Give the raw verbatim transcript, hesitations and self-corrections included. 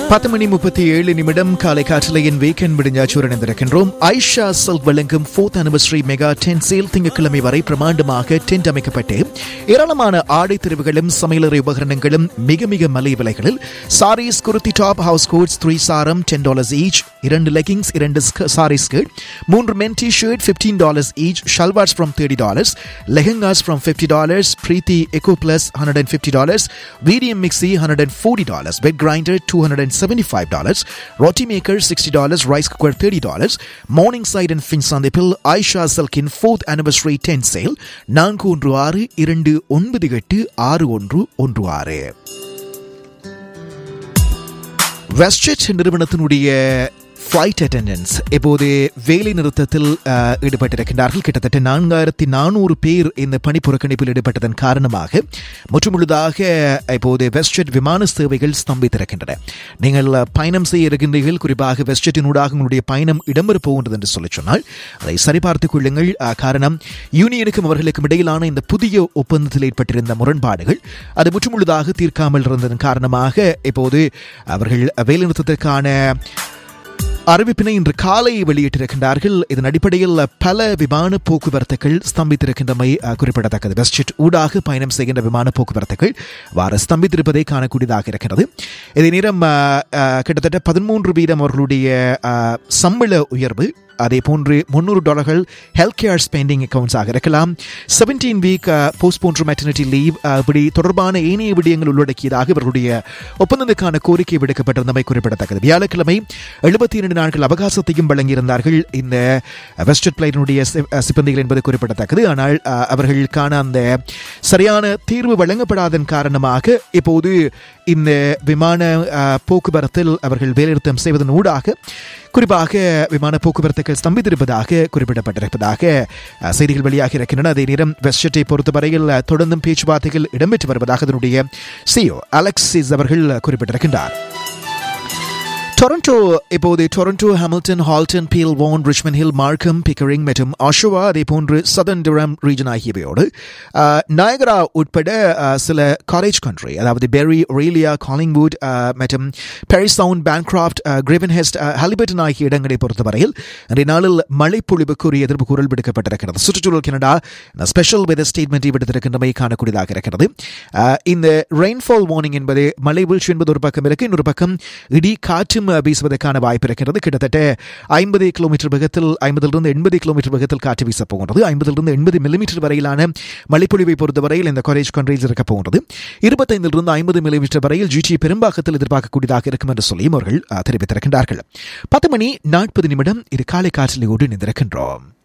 பத்து மணி முப்பத்தி ஏழு நிமிடம் காலை காற்றலையின் வீக்கெண்ட் முடிஞ்சாச்சு இணைந்திருக்கின்றோம். ஐஷா சில்க் வழங்கும் fourth anniversary mega tent sale திங்கட்கிழமை வரை பிரமாண்டமாக டென்ட் அமைக்கப்பட்டு ஏராளமான ஆடை தெரிவுகளும் சமையலறை உபகரணங்களும் மிக மிக மலிவு விலைகளில். Saris, kurti top, house quotes three சாரம் டென் டாலர்ஸ் ஈச், இரண்டு லெகிங்ஸ், இரண்டு சாரி ஸ்கர்ட், மூன்று மென் T shirt fifteen dollars each, shalwars from thirty dollars, lehengas from fifty dollars, Preethi echo plus hundred and fifty dollars, வீடியம் mixie hundred and forty dollars, bed grinder two hundred and seventy-five dollars, roti maker sixty dollars, rice cooker thirty dollars. Morningside and Finsanthipil Aisha Silkin fourth anniversary tent sale நான்கு ஒன்று ஆறு இரண்டு ஒன்பது எட்டு ஆறு ஒன்று ஒன்று ஆறு. வெஸ்ட்ஜெட் நிறுவனத்தினுடைய ஃப்ளைட் அட்டெண்டன்ஸ் இப்போது வேலை நிறுத்தத்தில் ஈடுபட்டிருக்கின்றார்கள். கிட்டத்தட்ட நான்காயிரத்தி நானூறு பேர் இந்த பணி புறக்கணிப்பில் ஈடுபட்டதன் காரணமாக முற்றுமுழுதாக இப்போது வெஸ்ட்ஜெட் விமான சேவைகள் ஸ்தம்பித்திருக்கின்றன. நீங்கள் பயணம் செய்ய இருக்கின்றீர்கள், குறிப்பாக வெஸ்ட்ஜெட்டினூடாக உங்களுடைய பயணம் இடம்பெற போகின்றது என்று சொல்லி சொன்னால் அதை சரிபார்த்துக் கொள்ளுங்கள். காரணம், யூனியனுக்கும் அவர்களுக்கும் இடையிலான இந்த புதிய ஒப்பந்தத்தில் ஏற்பட்டிருந்த முரண்பாடுகள் அது முற்றுமுழுதாக தீர்க்காமல் இருந்ததன் காரணமாக இப்போது அவர்கள் வேலை நிறுத்தத்திற்கான அறிவிப்பினை இன்று காலை வெளியிட்டிருக்கின்றார்கள். இதன் அடிப்படையில் பல விமான போக்குவரத்துகள் ஸ்தம்பித்திருக்கின்றமை குறிப்பிடத்தக்கது. வெஸ்ட்ஜெட் ஊடாக பயணம் செய்கின்ற விமான போக்குவரத்துகள் வார ஸ்தம்பித்திருப்பதை காணக்கூடியதாக இருக்கிறது. இதே நேரம் கிட்டத்தட்ட பதிமூன்று வீதம் அவர்களுடைய சம்பள உயர்வு, அதே போன்று முன்னூறு டாலர்கள் ஹெல்த் கேர் ஸ்பெண்டிங் அக்கவுண்ட்ஸாக இருக்கலாம், seventeen week postpone maternity leave, இப்படி தொடர்பான ஏனைய விடயங்கள் உள்ளடக்கியதாக இவர்களுடைய ஒப்பந்தத்துக்கான கோரிக்கை விடுக்கப்பட்டிருந்தமை குறிப்பிடத்தக்கது. வியாழக்கிழமை எழுபத்தி இரண்டு நாட்கள் அவகாசத்தையும் வழங்கியிருந்தார்கள் இந்த வெஸ்ட்ஜெட் பிளைனுடைய சிப்பந்திகள் என்பது குறிப்பிடத்தக்கது. ஆனால் அவர்களுக்கான அந்த சரியான தீர்வு வழங்கப்படாதன் காரணமாக இப்போது இந்த விமான போக்குவரத்தில் அவர்கள் வேலைநிறுத்தம் செய்வதன் ஊடாக குறிப்பாக விமான போக்குவரத்துகள் ஸ்தம்பித்திருப்பதாக குறிப்பிடப்பட்டிருப்பதாக செய்திகள் வெளியாக இருக்கின்றன. அதே நேரம் வெஸ்ட்ஜெட்டை பொறுத்தவரையில் தொடர்ந்தும் பேச்சுவார்த்தைகள் இடம்பெற்று வருவதாக அதனுடைய சிஇஓ அலெக்சிஸ் அவர்கள் குறிப்பிட்டிருக்கின்றார். டொரண்டோ இப்போது டொரண்டோ, ஹாமில்டன், ஹால்டன், பீல், வான், ரிச்மண்ட் ஹில், மார்க்கம், பிக்கரிங் மற்றும் ஆஷோவா, அதே போன்று சதர்ன் டிரம் ரீஜன் ஆகியவையோடு நயகரா உட்பட சில காலேஜ் கண்ட்ரி, அதாவது பெரி, ஒரேலியா, காலிங்வுட் மற்றும் பெரி சவுண்ட், பேன்கிராஃப்ட், கிரேவன்ஹெஸ்ட், ஹாலிபர்டன் ஆகிய இடங்களை பொறுத்தவரையில் இன்றைய நாளில் மழைப்பொழிவுக்குரிய எதிர்ப்பு குரல் விடுக்கப்பட்டிருக்கிறது. சுற்றுச்சூழல் கனடா ஸ்பெஷல் வெதர் ஸ்டேட்மெண்ட்டை விடுத்திருக்கின்றமை காணக்கூடியதாக இருக்கிறது. இந்த ரெயின்ஃபால் வார்னிங் என்பது மழை வீழ்ச்சி என்பது ஒரு பக்கம் இருக்கு, இன்னொரு பக்கம் இடி காற்று வீசுவதற்கான வாய்ப்பு இருக்கிறது. கிட்டத்தட்ட ஐம்பது கிலோமீட்டர் வேகத்தில் ஐம்பதிலிருந்து எண்பது கிலோமீட்டர் வேகத்தில் காற்று வீச போகின்றது. ஐம்பதிலிருந்து எண்பது மில்லிமீட்டர் வரையிலான மழைப்பொழிவை பொறுத்தவரையில் இந்த காலேஜ் கண்ட்ரியில் இருக்க போகின்றது. இருபத்தைந்திலிருந்து ஐம்பது மில்லிமீட்டர் வரையில் ஜிடி பெரும்பாக்கத்தில் எதிர்பார்க்கக்கூடியதாக இருக்கும் என்று சொல்லியும் அவர்கள் தெரிவித்திருக்கின்றார்கள். பத்து மணி நாற்பது நிமிடம் இது காலை காற்றலையோடு இணைந்திருக்கின்றோம்.